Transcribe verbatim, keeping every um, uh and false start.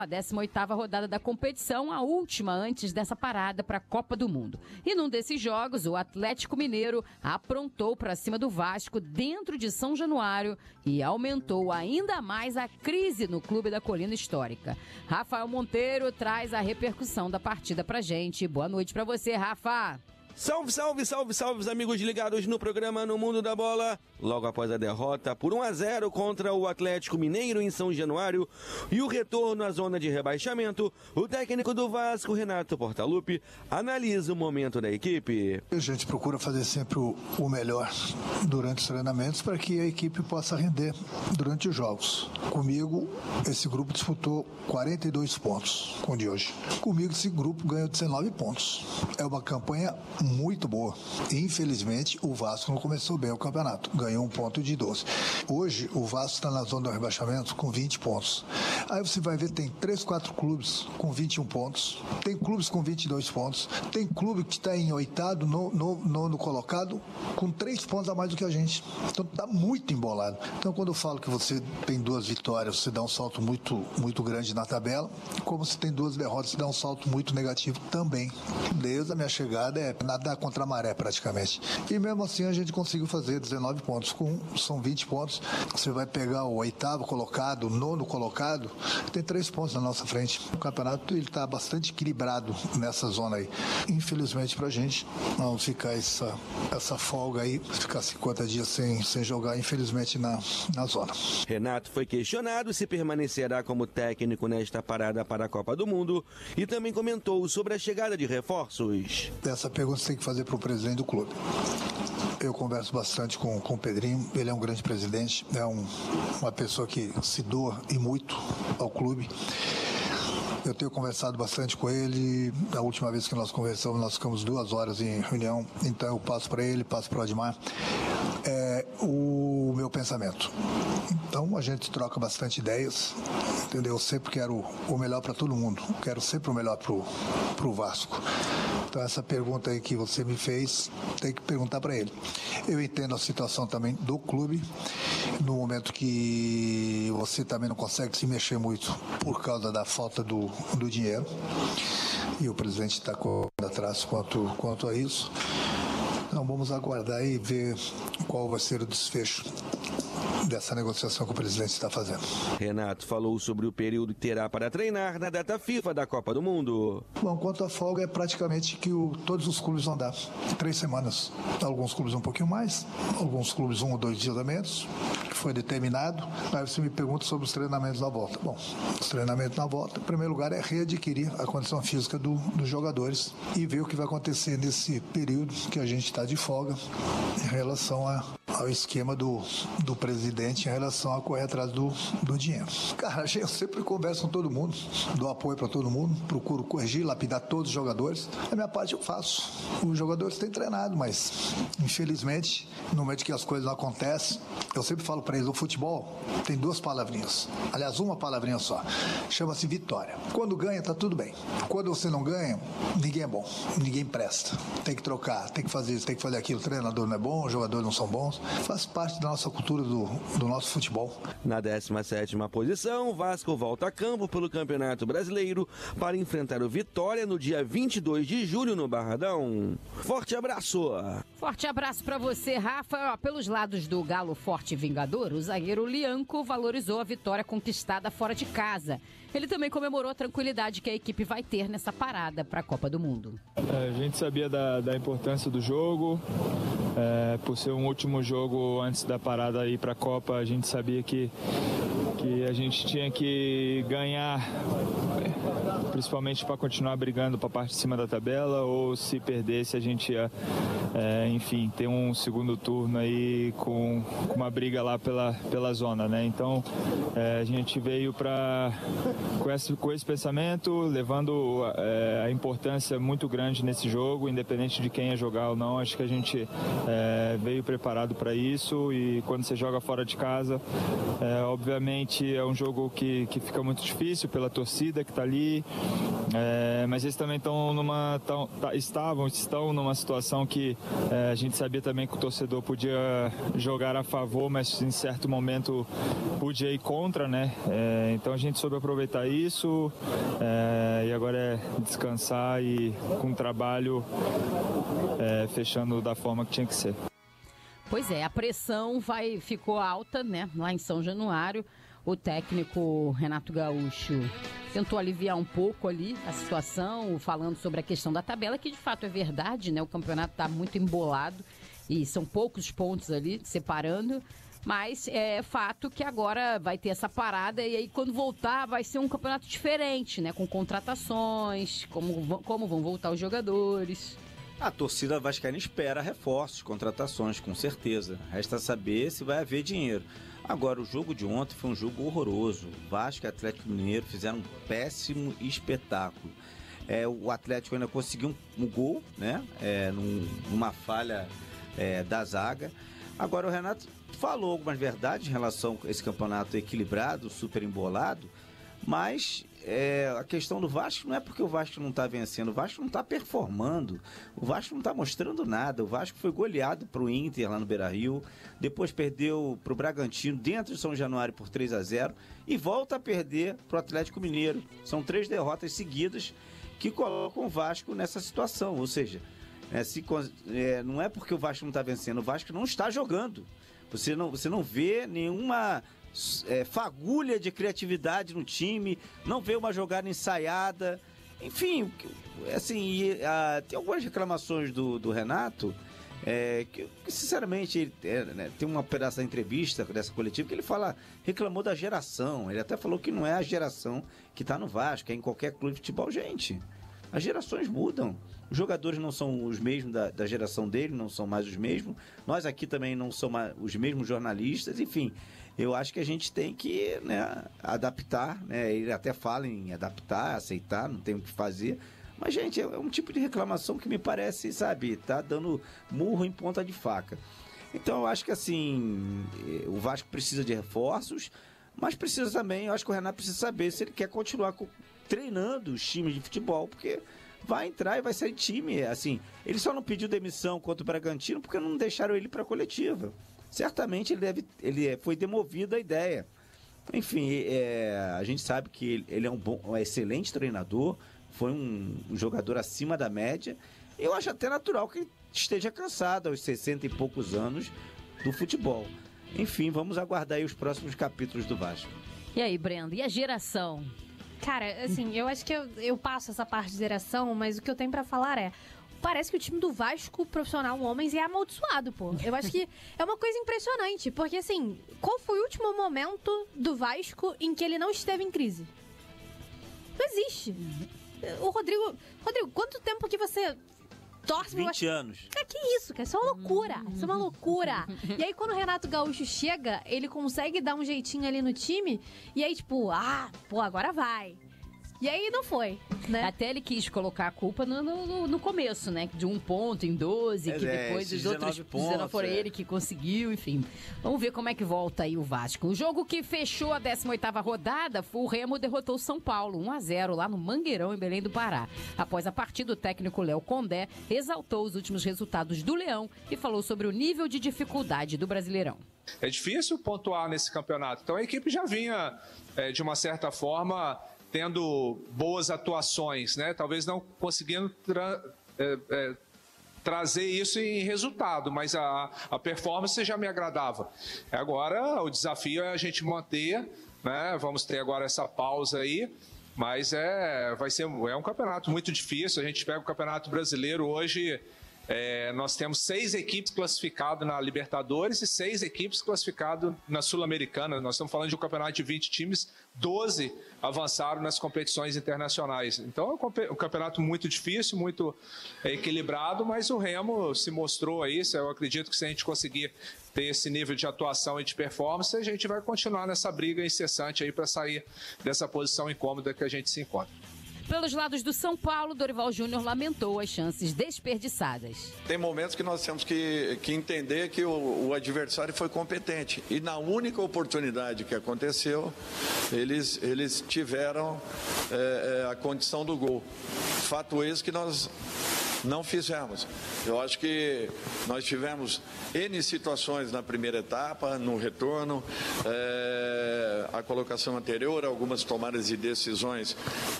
A décima oitava rodada da competição, a última antes dessa parada para a Copa do Mundo. E num desses jogos, o Atlético Mineiro aprontou para cima do Vasco dentro de São Januário e aumentou ainda mais a crise no Clube da Colina Histórica. Rafael Monteiro traz a repercussão da partida pra gente. Boa noite para você, Rafa. Salve, salve, salve, salve, os amigos ligados no programa No Mundo da Bola. Logo após a derrota por um a zero contra o Atlético Mineiro em São Januário e o retorno à zona de rebaixamento, o técnico do Vasco, Renato Portaluppi, analisa o momento da equipe. A gente procura fazer sempre o, o melhor durante os treinamentos para que a equipe possa render durante os jogos. Comigo, esse grupo disputou quarenta e dois pontos com o de hoje. Comigo, esse grupo ganhou dezenove pontos. É uma campanha muito boa. Infelizmente, o Vasco não começou bem o campeonato. Ganhou um ponto de doze. Hoje, o Vasco está na zona do rebaixamento com vinte pontos. Aí você vai ver, tem três, quatro clubes com vinte e um pontos. Tem clubes com vinte e dois pontos. Tem clube que está em oitavo, no, no, nono colocado, com três pontos a mais do que a gente. Então, está muito embolado. Então, quando eu falo que você tem duas vitórias, você dá um salto muito, muito grande na tabela. Como você tem duas derrotas, você dá um salto muito negativo também. Desde a minha chegada, é nadar contra a maré praticamente. E mesmo assim a gente conseguiu fazer dezenove pontos. Com, são vinte pontos. Você vai pegar o oitavo colocado, o nono colocado, tem três pontos na nossa frente. O campeonato está bastante equilibrado nessa zona aí. Infelizmente pra gente, não ficar essa, essa folga aí, ficar cinquenta dias sem, sem jogar, infelizmente, na, na zona. Renato foi questionado se permanecerá como técnico nesta parada para a Copa do Mundo e também comentou sobre a chegada de reforços. Essa pergunta você tem que fazer para o presidente do clube. Eu converso bastante com, com o Pedrinho, ele é um grande presidente, é um, uma pessoa que se doa e muito ao clube. Eu tenho conversado bastante com ele. A última vez que nós conversamos, nós ficamos duas horas em reunião. Então eu passo para ele, passo para o Admar. É o meu pensamento. Então a gente troca bastante ideias, entendeu? Eu sempre quero o melhor para todo mundo. Quero sempre o melhor para o Vasco. Então essa pergunta aí que você me fez, tem que perguntar para ele. Eu entendo a situação também do clube, no momento que você também não consegue se mexer muito por causa da falta do, do dinheiro. E o presidente está correndo atrás quanto, quanto a isso. Então vamos aguardar e ver qual vai ser o desfecho dessa negociação que o presidente está fazendo. Renato falou sobre o período que terá para treinar na data FIFA da Copa do Mundo. Bom, quanto à folga, é praticamente que o, todos os clubes vão dar três semanas. Alguns clubes um pouquinho mais, alguns clubes um ou dois dias a menos, que foi determinado. Aí você me pergunta sobre os treinamentos na volta. Bom, os treinamentos na volta, em primeiro lugar, é readquirir a condição física do, dos jogadores e ver o que vai acontecer nesse período que a gente está de folga em relação a, ao esquema do, do presidente em relação a correr atrás do, do dinheiro. Cara, eu sempre converso com todo mundo, dou apoio para todo mundo, procuro corrigir, lapidar todos os jogadores. A minha parte eu faço. Os jogadores têm treinado, mas infelizmente, no momento que as coisas não acontecem, eu sempre falo para eles, o futebol tem duas palavrinhas. Aliás, uma palavrinha só. Chama-se vitória. Quando ganha, tá tudo bem. Quando você não ganha, ninguém é bom, ninguém presta. Tem que trocar, tem que fazer isso, tem que fazer aquilo. O treinador não é bom, os jogadores não são bons. Faz parte da nossa cultura do, do nosso futebol. Na décima sétima posição, o Vasco volta a campo pelo Campeonato Brasileiro para enfrentar o Vitória no dia vinte e dois de julho no Barradão. Forte abraço! Forte abraço para você, Rafa. Ó, pelos lados do Galo Forte Vingador, o zagueiro Lianco valorizou a vitória conquistada fora de casa. Ele também comemorou a tranquilidade que a equipe vai ter nessa parada para a Copa do Mundo. É, a gente sabia da, da importância do jogo, é, por ser um último jogo antes da parada aí para a Copa, a gente sabia que, que a gente tinha que ganhar, principalmente para continuar brigando para a parte de cima da tabela, ou se perdesse a gente ia, é, enfim, ter um segundo turno aí com, com uma briga lá pela, pela zona, né? Então é, a gente veio para com esse, com esse pensamento, levando é, a importância muito grande nesse jogo, independente de quem ia jogar ou não. Acho que a gente é, veio preparado para isso, e quando você joga fora de casa, é, obviamente é um jogo que, que fica muito difícil pela torcida que está ali, É, mas eles também estão numa, tão, tá, estavam, estão numa situação que é, a gente sabia também que o torcedor podia jogar a favor, mas em certo momento podia ir contra, né? É, então a gente soube aproveitar isso é, e agora é descansar e com o trabalho é, fechando da forma que tinha que ser. Pois é, a pressão vai, ficou alta, né? Lá em São Januário, o técnico Renato Gaúcho tentou aliviar um pouco ali a situação, falando sobre a questão da tabela, que de fato é verdade, né? O campeonato está muito embolado e são poucos pontos ali separando, mas é fato que agora vai ter essa parada e aí quando voltar vai ser um campeonato diferente, né? Com contratações, como, como vão voltar os jogadores. A torcida vascaína espera reforços, contratações, com certeza. Resta saber se vai haver dinheiro. Agora, o jogo de ontem foi um jogo horroroso. Vasco e Atlético Mineiro fizeram um péssimo espetáculo. É, o Atlético ainda conseguiu um, um gol, né? É, num, numa falha é, da zaga. Agora, o Renato falou algumas verdades em relação a esse campeonato equilibrado, super embolado, mas é, a questão do Vasco não é porque o Vasco não está vencendo, o Vasco não está performando, o Vasco não está mostrando nada. O Vasco foi goleado para o Inter lá no Beira-Rio, depois perdeu para o Bragantino dentro de São Januário por três a zero e volta a perder para o Atlético Mineiro. São três derrotas seguidas que colocam o Vasco nessa situação, ou seja, é, se, é, não é porque o Vasco não está vencendo, o Vasco não está jogando. Você não, você não vê nenhuma É, fagulha de criatividade no time, não vê uma jogada ensaiada, enfim, assim, e, a, tem algumas reclamações do, do Renato, é, que, que sinceramente ele, é, né, tem uma pedaço da entrevista dessa coletiva que ele fala, reclamou da geração, ele até falou que não é a geração que está no Vasco, é em qualquer clube de futebol. Gente, as gerações mudam, os jogadores não são os mesmos da, da geração dele, não são mais os mesmos, nós aqui também não somos os mesmos jornalistas, enfim. Eu acho que a gente tem que, né, adaptar, né? Ele até fala em adaptar, aceitar, não tem o que fazer. Mas, gente, é um tipo de reclamação que me parece, sabe, tá dando murro em ponta de faca. Então, eu acho que, assim, o Vasco precisa de reforços, mas precisa também, eu acho que o Renato precisa saber se ele quer continuar treinando os times de futebol, porque vai entrar e vai sair time. Assim, ele só não pediu demissão contra o Bragantino porque não deixaram ele para a coletiva. Certamente ele, deve, ele foi demovido a ideia. Enfim, é, a gente sabe que ele é um, bom, um excelente treinador, foi um, um jogador acima da média. Eu acho até natural que ele esteja cansado aos sessenta e poucos anos do futebol. Enfim, vamos aguardar aí os próximos capítulos do Vasco. E aí, Brenda, e a geração? Cara, assim, eu acho que eu, eu passo essa parte de geração, mas o que eu tenho pra falar é... Parece que o time do Vasco profissional homens é amaldiçoado, pô. Eu acho que é uma coisa impressionante, porque assim, qual foi o último momento do Vasco em que ele não esteve em crise? Não existe. O Rodrigo... Rodrigo, quanto tempo que você torce... vinte anos. Cara, que isso, cara? Isso é uma loucura. Isso é uma loucura. E aí, quando o Renato Gaúcho chega, ele consegue dar um jeitinho ali no time, e aí, tipo, ah, pô, agora vai. E aí não foi, né? Até ele quis colocar a culpa no, no, no começo, né? De um ponto em doze, é, que depois é, os outros pontos, foram é. ele que conseguiu, enfim. Vamos ver como é que volta aí o Vasco. O jogo que fechou a décima oitava rodada, o Remo derrotou o São Paulo, um a zero, lá no Mangueirão, em Belém do Pará. Após a partida, o técnico Léo Condé exaltou os últimos resultados do Leão e falou sobre o nível de dificuldade do Brasileirão. É difícil pontuar nesse campeonato. Então a equipe já vinha, é, de uma certa forma... tendo boas atuações, né? Talvez não conseguindo tra é, é, trazer isso em resultado, mas a, a performance já me agradava. Agora o desafio é a gente manter, né? Vamos ter agora essa pausa aí, mas é, vai ser, é um campeonato muito difícil. A gente pega o Campeonato Brasileiro hoje... É, nós temos seis equipes classificadas na Libertadores e seis equipes classificadas na Sul-Americana. Nós estamos falando de um campeonato de vinte times, doze avançaram nas competições internacionais. Então é um campeonato muito difícil, muito equilibrado, mas o Remo se mostrou aí. Eu acredito que se a gente conseguir ter esse nível de atuação e de performance, a gente vai continuar nessa briga incessante aí para sair dessa posição incômoda que a gente se encontra. Pelos lados do São Paulo, Dorival Júnior lamentou as chances desperdiçadas. Tem momentos que nós temos que, que entender que o, o adversário foi competente. E na única oportunidade que aconteceu, eles, eles tiveram é, a condição do gol. Fato esse que nós não fizemos. Eu acho que nós tivemos N situações na primeira etapa, no retorno, é, a colocação anterior, algumas tomadas de decisões